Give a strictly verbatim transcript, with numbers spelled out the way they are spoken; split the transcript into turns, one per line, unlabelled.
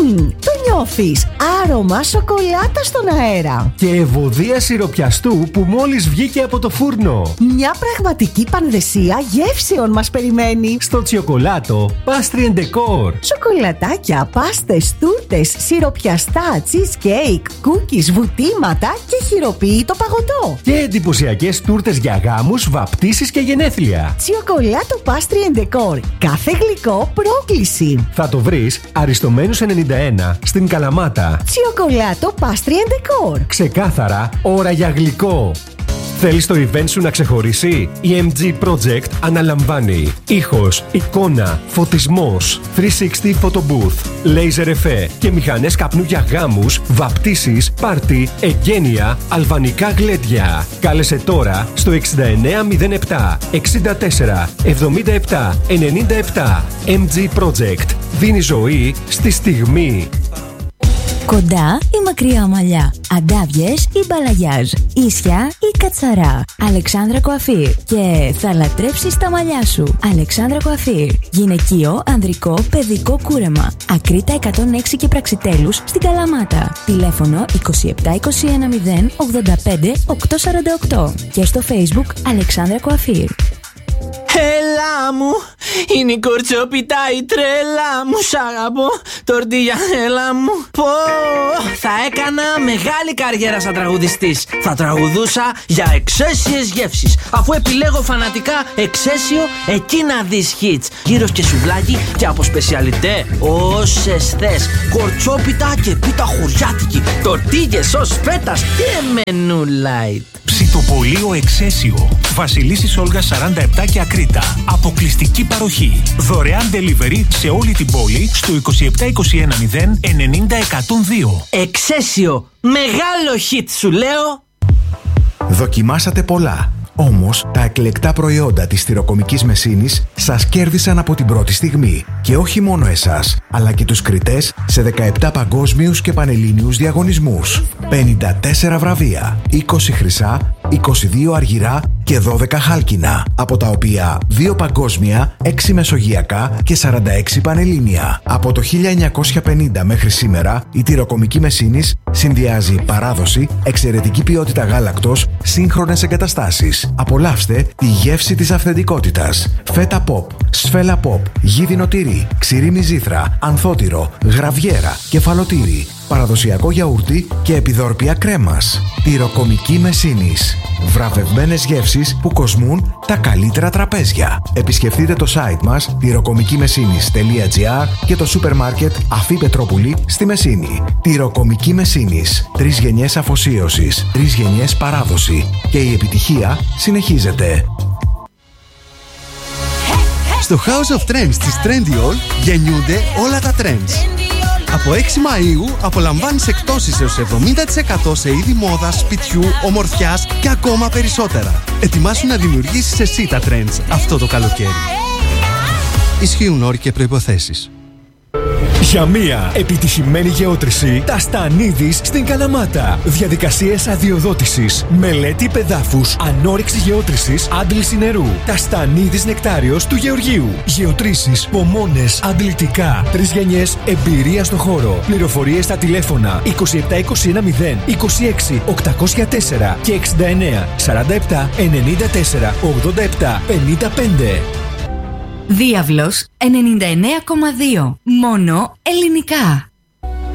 Μμμ, το νιώθεις. Άρωμα σοκολάτα στον αέρα.
Και ευωδία σιροπιαστού που μόλις βγήκε από το φούρνο.
Μια πραγματική πανδεσία γεύσεων μας περιμένει.
Στο Τσιοκολάτο Pastry and Decor.
Σοκολατάκια, πάστες, τούρτες, σιροπιαστά, cheesecake, cookies, βουτήματα και χειροποίητο παγωτό.
Και εντυπωσιακές τούρτες για γάμους, βαπτίσεις και γενέθλια.
Τσιοκολάτο Pastry and Decor. Κάθε γλυκό πρόκληση.
Θα το βρεις Αριστομένους ενενήντα ένα στην Καλαμάτα.
Τσιοκολάτο Pastry and Decor.
Ξεκάθαρα ώρα για γλυκό. Θέλεις το event σου να ξεχωρίσει? Η εμ τζι Project αναλαμβάνει ήχος, εικόνα, φωτισμός, τριακόσια εξήντα photo booth, laser εφέ και μηχανές καπνού για γάμους, βαπτίσεις, πάρτι, εγγένεια, αλβανικά γλέντια. Κάλεσε τώρα στο εξήντα εννέα μηδέν επτά εξήντα τέσσερα εβδομήντα επτά ενενήντα επτά. εμ τζι Project. Δίνει ζωή στη στιγμή.
Κοντά ή μακριά μαλλιά, αντάβιες ή μπαλαγιάζ, ίσια ή κατσαρά. Αλεξάνδρα Κοαφίρ. Και θα λατρέψεις τα μαλλιά σου. Αλεξάνδρα Κοαφίρ. Γυναικείο, ανδρικό, παιδικό κούρεμα. Ακρίτα εκατόν έξι και Πραξιτέλους στην Καλαμάτα. Τηλέφωνο είκοσι επτά είκοσι ένα μηδέν ογδόντα πέντε οκτακόσια σαράντα οκτώ. Και στο Facebook Αλεξάνδρα Κοαφίρ.
Έλα μου, είναι η κορτσόπιτα η τρέλα μου. Σ' αγαπώ, τορτίγια, έλα μου. Πω, θα έκανα μεγάλη καριέρα σαν τραγουδιστής. Θα τραγουδούσα για εξαίσιες γεύσεις. Αφού επιλέγω φανατικά εξαίσιο, εκεί να δεις hits. Γύρος και σουβλάκι και από σπεσιαλιτέ όσες θες. Κορτσόπιτα και πίτα χωριάτικη. Τορτίγες ως φέτας και μενού light.
Ψητοπολείο Εξαίσιο. Βασιλίσσης Όλγας σαράντα επτά και Ακρίτα. Αποκλειστική παροχή. Δωρεάν delivery σε όλη την πόλη στο είκοσι επτά είκοσι ένα μηδέν ενενήντα εκατόν δύο.
Εξαίσιο. Μεγάλο hit σου λέω.
Δοκιμάσατε πολλά. Όμως, τα εκλεκτά προϊόντα της στυροκομικής μεσίνης σας κέρδισαν από την πρώτη στιγμή. Και όχι μόνο εσάς, αλλά και τους κριτές σε δεκαεπτά παγκόσμιους και πανελλήνιους διαγωνισμούς. πενήντα τέσσερα βραβεία, είκοσι χρυσά, είκοσι δύο αργυρά και δώδεκα χάλκινα, από τα οποία δύο παγκόσμια, έξι μεσογειακά και σαράντα έξι πανελλήνια. Από το χίλια εννιακόσια πενήντα μέχρι σήμερα, η τυροκομική μεσίνης συνδυάζει παράδοση, εξαιρετική ποιότητα γάλακτος, σύγχρονες εγκαταστάσεις. Απολαύστε τη γεύση της αυθεντικότητας. Φέτα ποπ, σφέλα ποπ, γίδινο τυρί, ξηρή μυζήθρα, ανθότυρο, γραβιέρα, κεφαλοτήρι, παραδοσιακό γιαούρτι και επιδόρπια κρέμας. Τυροκομική μεσίνης. Βραβευμένες γεύσεις που κοσμούν τα καλύτερα τραπέζια. Επισκεφτείτε το site μας τυροκομικημεσίνης τελεία τζι άρ και το σούπερ μάρκετ Αφή Πετρόπουλη στη Μεσίνη. Τυροκομική Μεσίνης. Τρεις γενιές αφοσίωσης, τρεις γενιές παράδοση. Και η επιτυχία συνεχίζεται.
Στο House of Trends της Trendyol γεννιούνται όλα τα trends. Από έξι Μαΐου απολαμβάνεις εκπτώσεις έως εβδομήντα τοις εκατό σε είδη μόδας, σπιτιού, ομορφιάς και ακόμα περισσότερα. Ετοιμάσου να δημιουργήσεις εσύ τα trends αυτό το καλοκαίρι. Ισχύουν όροι και προϋποθέσεις.
Για μία επιτυχημένη γεώτρηση, τα Στανίδης στην Καλαμάτα. Διαδικασίες αδειοδότησης, μελέτη πεδάφους, ανόρυξη γεώτρησης, άντληση νερού. Τα Στανίδης Νεκτάριος του Γεωργίου. Γεωτρήσεις, πομόνες, αντλητικά. Τρεις γενιές εμπειρία στο χώρο. Πληροφορίες στα τηλέφωνα είκοσι επτά είκοσι ένα μηδέν είκοσι έξι οκτακόσια τέσσερα και εξήντα εννέα σαράντα επτά ενενήντα τέσσερα ογδόντα επτά πενήντα πέντε.
Διάβλος ενενήντα εννέα κόμμα δύο. Μόνο ελληνικά.